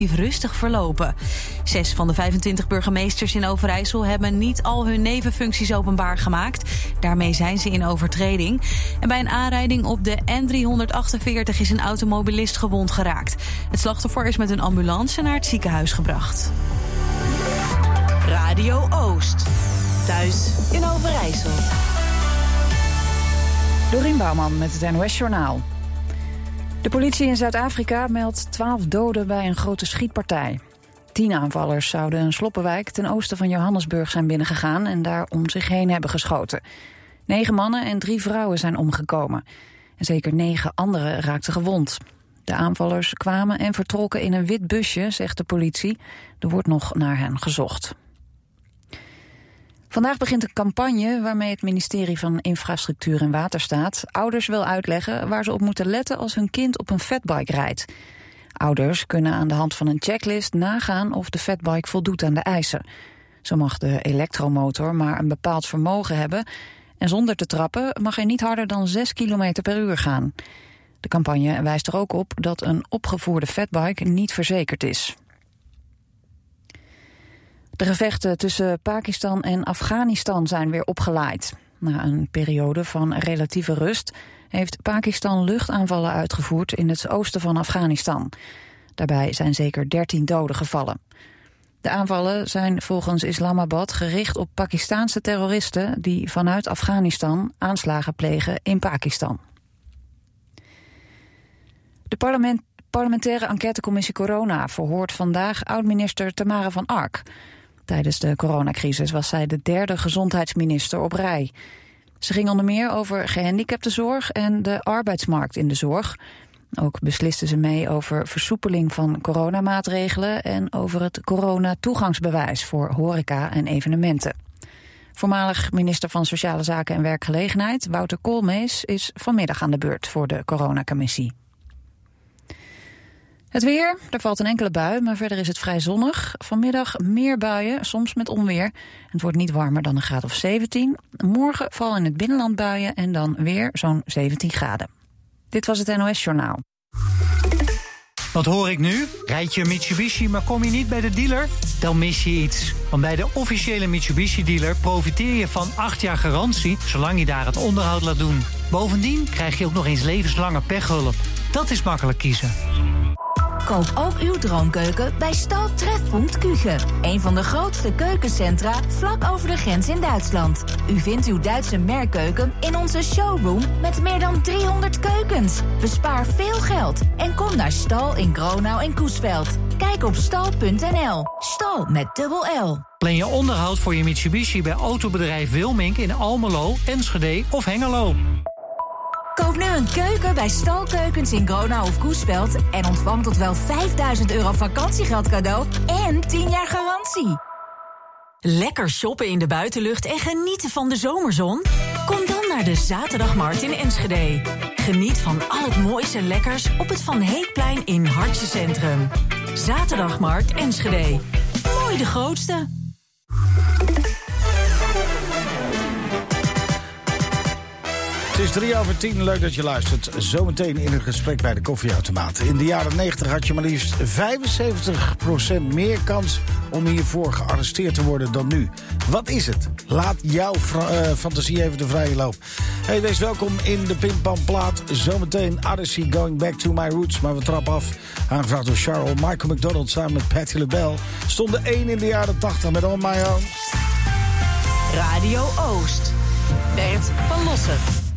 rustig verlopen. 6 van de 25 burgemeesters in Overijssel hebben niet al hun nevenfuncties openbaar gemaakt. Daarmee zijn ze in overtreding. En bij een aanrijding op de N348 is een automobilist gewond geraakt. Het slachtoffer is met een ambulance naar het ziekenhuis gebracht. Radio Oost. Thuis in Overijssel. Dorien Bouwman met het NOS Journaal. De politie in Zuid-Afrika meldt 12 doden bij een grote schietpartij. 10 aanvallers zouden een sloppenwijk ten oosten van Johannesburg zijn binnengegaan en daar om zich heen hebben geschoten. 9 mannen en 3 vrouwen zijn omgekomen. En zeker 9 anderen raakten gewond. De aanvallers kwamen en vertrokken in een wit busje, zegt de politie. Er wordt nog naar hen gezocht. Vandaag begint een campagne waarmee het ministerie van Infrastructuur en Waterstaat ouders wil uitleggen waar ze op moeten letten als hun kind op een fatbike rijdt. Ouders kunnen aan de hand van een checklist nagaan of de fatbike voldoet aan de eisen. Zo mag de elektromotor maar een bepaald vermogen hebben en zonder te trappen mag hij niet harder dan 6 km per uur gaan. De campagne wijst er ook op dat een opgevoerde fatbike niet verzekerd is. De gevechten tussen Pakistan en Afghanistan zijn weer opgeleid. Na een periode van relatieve rust heeft Pakistan luchtaanvallen uitgevoerd in het oosten van Afghanistan. Daarbij zijn zeker 13 doden gevallen. De aanvallen zijn volgens Islamabad gericht op Pakistaanse terroristen die vanuit Afghanistan aanslagen plegen in Pakistan. De parlementaire enquêtecommissie Corona verhoort vandaag oud-minister Tamara van Ark. Tijdens de coronacrisis was zij de 3e gezondheidsminister op rij. Ze ging onder meer over gehandicaptenzorg en de arbeidsmarkt in de zorg. Ook besliste ze mee over versoepeling van coronamaatregelen en over het coronatoegangsbewijs voor horeca en evenementen. Voormalig minister van Sociale Zaken en Werkgelegenheid, Wouter Koolmees, is vanmiddag aan de beurt voor de coronacommissie. Het weer, er valt een enkele bui, maar verder is het vrij zonnig. Vanmiddag meer buien, soms met onweer. Het wordt niet warmer dan een graad of 17. Morgen vallen in het binnenland buien en dan weer zo'n 17 graden. Dit was het NOS Journaal. Wat hoor ik nu? Rijd je een Mitsubishi, maar kom je niet bij de dealer? Dan mis je iets. Want bij de officiële Mitsubishi-dealer profiteer je van 8 jaar garantie, zolang je daar het onderhoud laat doen. Bovendien krijg je ook nog eens levenslange pechhulp. Dat is makkelijk kiezen. Koop ook uw droomkeuken bij Stal Trefpunt Küche. Een van de grootste keukencentra vlak over de grens in Duitsland. U vindt uw Duitse merkkeuken in onze showroom met meer dan 300 keukens. Bespaar veel geld en kom naar Stal in Gronau en Coesveld. Kijk op stal.nl. Stal met dubbel L. Plan je onderhoud voor je Mitsubishi bij autobedrijf Wilmink in Almelo, Enschede of Hengelo. Koop nu een keuken bij Stalkeukens in Gronau of Coesveld en ontvang tot wel €5.000 vakantiegeld cadeau en 10 jaar garantie. Lekker shoppen in de buitenlucht en genieten van de zomerzon? Kom dan naar de Zaterdagmarkt in Enschede. Geniet van al het moois en lekkers op het Van Heekplein in Hartje Centrum. Zaterdagmarkt Enschede. Mooi de grootste. Het is 10:03. Leuk dat je luistert. Zometeen in het gesprek bij de koffieautomaat. In de jaren 90 had je maar liefst 75% meer kans om hiervoor gearresteerd te worden dan nu. Wat is het? Laat jouw fantasie even de vrije loop. Hey, wees welkom in de Pimpamplaat. Zometeen Odyssey, Going Back to My Roots. Maar we trappen af. Aangevraagd door Charles. Michael McDonald samen met Patti LaBelle. Stonden 1 in de jaren 80 met On My Own. Radio Oost. Bert van Lossen.